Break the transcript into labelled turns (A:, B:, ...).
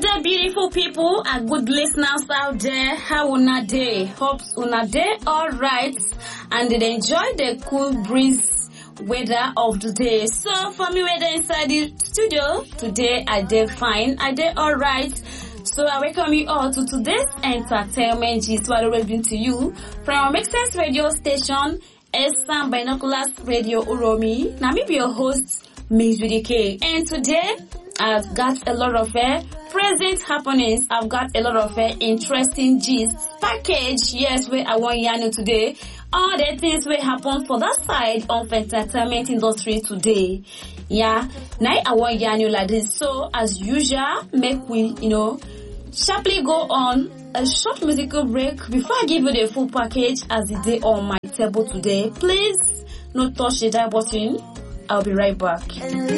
A: there, beautiful people and good listeners out there. How una day? Hopes una day alright and did enjoy the cool breeze weather of the day. So for me, weather inside the studio today, I did fine. I did alright. So I welcome you all to today's entertainment gist. What I will bring to you from our Make Sense radio station, Esam Binoculars Radio Uromi. Now me be your host, Miss K. And today I've got a lot of present happenings. I've got a lot of interesting gist package. Yes, where I want you today. All the things will happen for that side of entertainment industry today. Yeah, now I want you like this. So as usual, make we, sharply go on a short musical break before I give you the full package as the day on my table today. Please, no touch the dial button. I'll be right back.